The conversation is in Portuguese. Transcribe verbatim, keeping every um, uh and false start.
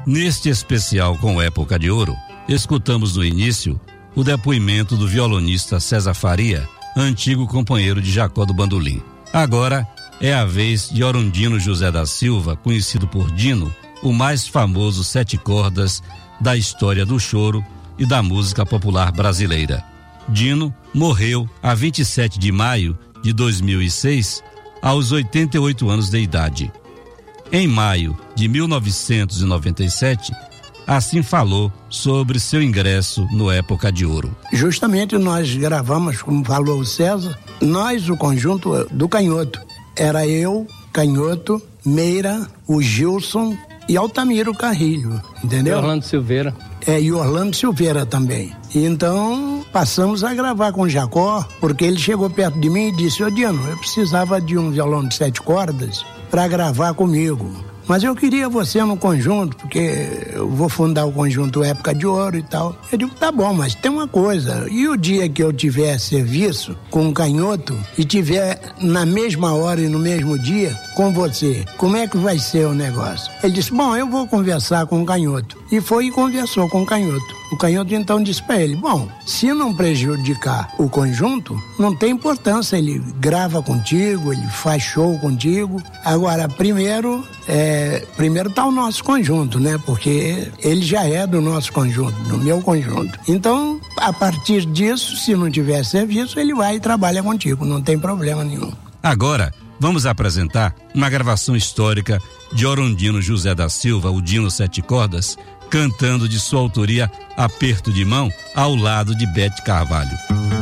Neste especial com Época de Ouro, escutamos no início o depoimento do violonista César Faria, antigo companheiro de Jacó do Bandolim. Agora é a vez de Orundino José da Silva, conhecido por Dino, o mais famoso sete cordas da história do choro e da música popular brasileira. Dino morreu a vinte e sete de maio de dois mil e seis, aos oitenta e oito anos de idade. Em maio de mil novecentos e noventa e sete, assim falou sobre seu ingresso no Época de Ouro. Justamente nós gravamos, como falou o César, nós, o conjunto do Canhoto. Era eu, Canhoto, Meira, o Gilson e Altamiro Carrilho, entendeu? E Orlando Silveira. É, e Orlando Silveira também. Então, passamos a gravar com o Jacó, porque ele chegou perto de mim e disse: ô Dino, eu precisava de um violão de sete cordas para gravar comigo. Mas eu queria você no conjunto, porque eu vou fundar o conjunto Época de Ouro e tal. Eu digo, tá bom, mas tem uma coisa. E o dia que eu tiver serviço com um Canhoto e tiver na mesma hora e no mesmo dia com você, como é que vai ser o negócio? Ele disse, bom, eu vou conversar com o Canhoto. E foi e conversou com o Canhoto. O Canhoto então disse para ele, bom, se não prejudicar o conjunto, não tem importância, ele grava contigo, ele faz show contigo. Agora, primeiro, é, primeiro tá o nosso conjunto, né? Porque ele já é do nosso conjunto, do meu conjunto. Então, a partir disso, se não tiver serviço, ele vai e trabalha contigo, não tem problema nenhum. Agora, vamos apresentar uma gravação histórica de Orundino José da Silva, o Dino Sete Cordas, cantando de sua autoria Aperto de Mão, ao lado de Bete Carvalho.